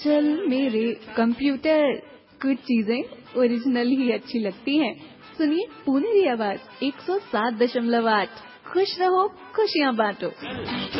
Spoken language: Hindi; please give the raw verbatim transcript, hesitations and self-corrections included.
चल मेरे कंप्यूटर, कुछ चीजें ओरिजिनल ही अच्छी लगती हैं। सुनिए पुनेरी आवाज एक सौ सात दशमलव आठ। खुश रहो, खुशियाँ बांटो।